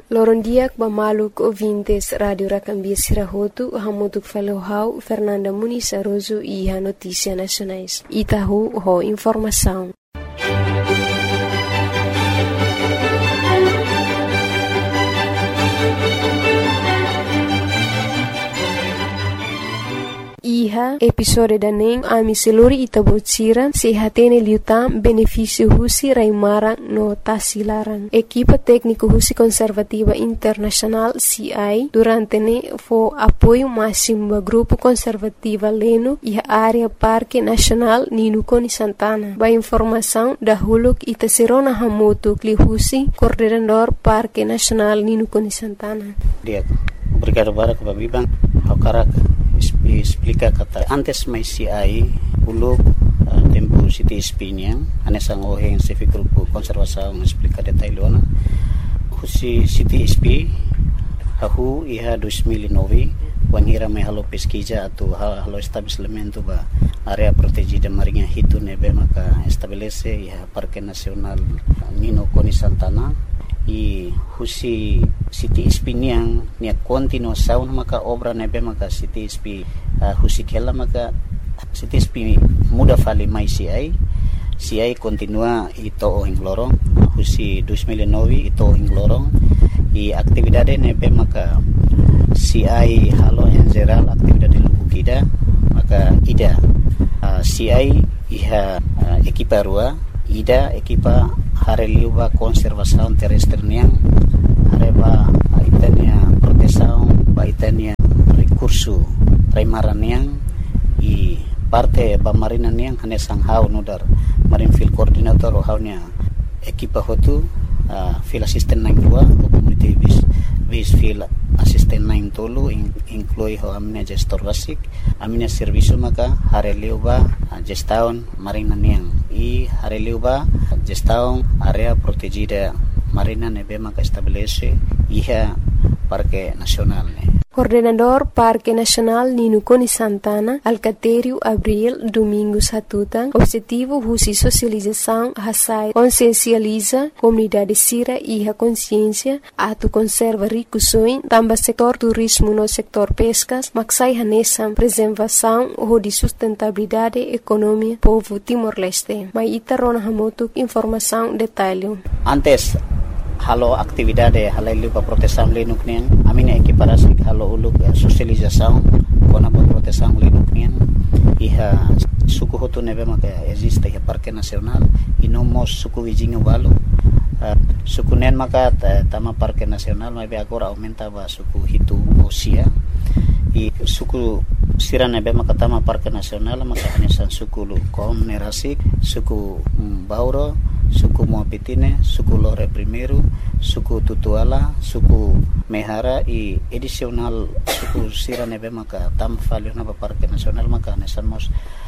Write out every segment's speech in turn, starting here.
Lorondiak Bamaluk ouvintes Radio Racambia Sirahotu, Hamutuk Falohau, Fernanda Muniz Aroso e a Notícia Nacionais. Itahu ho informação. Iha episode daning ami seluri itabocira sehatene liutam benefício husi raimarang no tasilarang. Equipa técnico husi conservativa internacional CI durante ne fo apoio máximo ba grupo conservativa leno iha área Parque Nacional Ninukoni Santana. Ba informação da huluk itaserona hamotu kli husi coordenador Parque Nacional Ninukoni Santana. Dia obrigado para que babibang hakarak explica kata antes mai CI uluk tempo City Espinha anesang oheng civic grupo konservasaung explica detailona husi City SP hahu iha 2009 wangira mai halo pesquisa atau halo estabelecimento ba area protegida marinha hitu nebe maka estabelece iha Parque Nacional Ninukoni Santana i husi City Espinha nia continuação maka obra nebe maka City SP husi kela maka City SP muda fali mai CI continua ito ohing lorong husi 2009 ito ohing lorong i aktividade nebe maka CI halo en geral aktividade lubukida maka ida CI iha ekipa rua ida ekipa hareliuba konservasaun terrestre niang hareba itania protesaun ba itania recurso raimaran niang i parte ba marina niang hanesang hau nudar marine field coordinator o haunya ekipa hotu field assistant 92 community base field assistant 9 tolu inclui ho amne gestor basic amne servicio maka hareliuba gestaun marina niang i hareliuba gestaun area protegida marina nebe maka estabelece iha Parque Nacional ne. Coordenador Parque Nacional Ninukoni Santana, Alcatério Abril Domingos Hatutan, objetivo husi socialização hasai consciencializa comunidade sira iha consciência atu conserva ricusoin tamba setor turismo no setor pescas maksai hanesam preservação ho di sustentabilidade economia povo Timor-Leste. Mai itarona hamotuk informação detalhe. Antes halo aktividade halailu pa proteção lenuk nian amine equiparasi halo uluk socialização kona pa proteção lenuk nian iha suku hotu nebe maka existe iha Parque Nacional inomos suku wijinga balu suku nen maka tama Parque Nacional mai agora aumenta ba suku hitu osia i suku sira nebe maka tama Parque Nacional maka hanesan suku lu kom nerasik suku bauro suku Moapitine, suku Lore Primeiro, suku Tutuala, suku Mehara i edisional suku sira nebe maka tam falio na Parque Nacional maka nesamos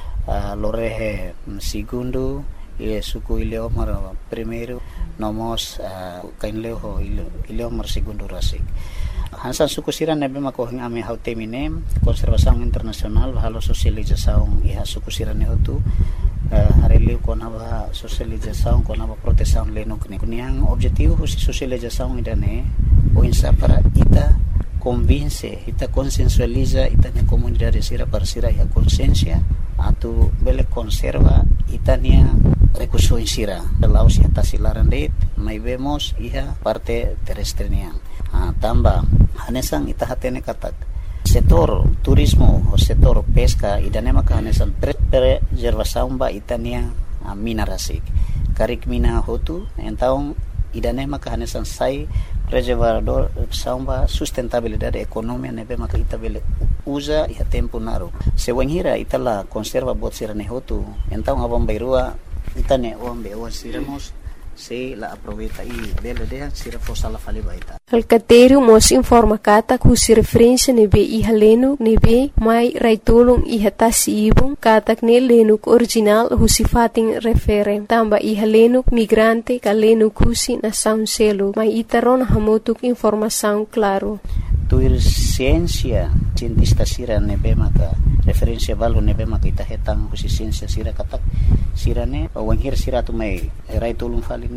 Lorehe Segundo i suku Ileomar Primeiro nomos kainleo Ileomar Segundo Rasik. Hansan suku sira nebe maka hing ame hautemine konservasaung internasional halo sosializasaung iha suku sira ne hotu hareliu konaba socialização konaba proteção lenuk ne kuniang objetivo husi socialização idane o insa para ita convince ita consensualiza ita ne comunidade sira parsira ya consciência atu bele conserva itania recurso sira laos ya tasilaran det mai vemos iha parte terrestre niang tamba hanesang ita hatene katak setor turismo o setor pesca idane maka hanesan preservação ba itania mina rasik karik mina hotu entaung idane maka hanesan sai preservador samba sustentabilidade economia nebe maka itabele usa iha tempo naru sewenghira itala conserva bot sirane hotu entaung abang bairua itane ombe siramos se la aproveita e bela de sira fosala fali baita Alcatério mos informa kata kusi referência nebe iha lenuk nebe mai raitulung iha tasi ibung katak ne lenuk original husi fating refere tamba iha lenuk migrante ka lenuk husi na sound selo mai itaron hamotuk informação claro tuir ciência cientista sira nebe maka referência balu nebe maka ita hetang husi ciência sira katak sirane wenghir sira tu mai raitulung faline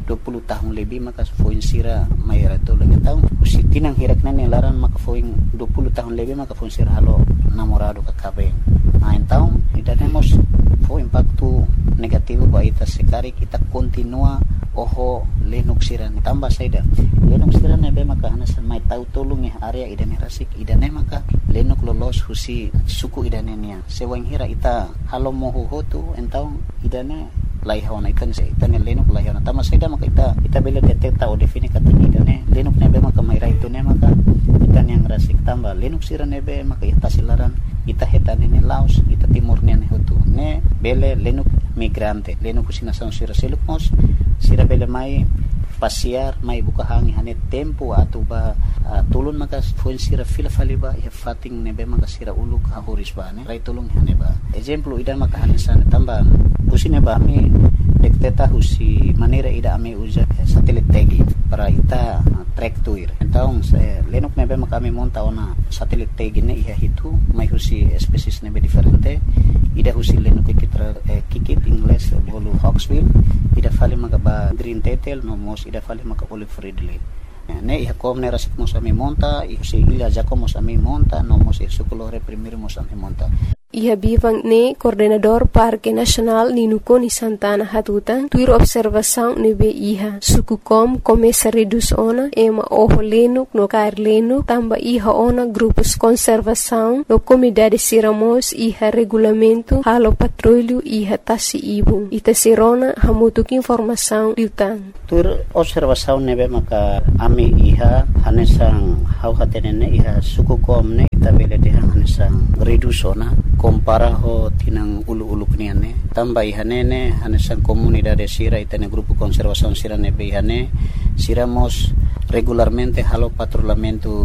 20 tahun lebih maka foin sira mayra tolong tahu usi tinang hirak nene laran maka foin 20 tahun lebih maka foin sira halo namorado kakabe tahu tidak nemos foin impacto negativo ba ita sekari kita continua oho lenuk sira tambah saida lenuk sira nebe maka hanas mai tahu tolong area idane rasik idane maka lenuk lolos husi suku idane nia sewang hira ita halo moho hotu entau idane laihona ikan se itane lenuk laihona tama saida maka ita bela detecta o defini kata idane lenuk nebe maka mai itu ne maka itan yang rasik tambah lenuk sira nebe maka ita silaran ita hetane ne laos ita timur ne hotu ne bele lenuk migrante lenuk usina sang sira seluk mos sira bele mai pasiar mai buka hangi hane tempo atau ba tulun maka fuen sira fila faliba ya fating nebe maka sira uluk hahoris ba ne rai tulung hane ba exemplo idan maka hane sana tambah usine ba mi dekteta husi manera ida ame usa satelit tagi para ita track tuir então lenuk nebe maka mi monta ona satelit tagi ne iha hitu mai husi spesies nebe diferente ida husi lenuk kikit ingles bolu hawksbill ida fali maka ba green tetel no mos ida fali maka olive ridley ne iha kom ne rasik mos ami monta isi ila jako mos ami monta no mos sukulore primero mos ami monta Iha bivang ne coordenador Parque Nacional Ninukoni Santana Hatutan tuir observação nebe iha suku kom começa reduz ona ema oho lenuk no kair lenuk tamba iha ona grupos conservação no comunidade siramos iha regulamento halo patrulho iha tasi ibung ita sirona hamutuk informação liutan tuir observação nebe maka ami iha hanesang hau hatenene iha suku kom ne ita bele de hanesang reduz ona compara ho tinang ulu-ulu kniane tambah ihanene hanesan comunidade sira itane grupo conservação sira nebe ihane siramos regularmente halo patrulhamento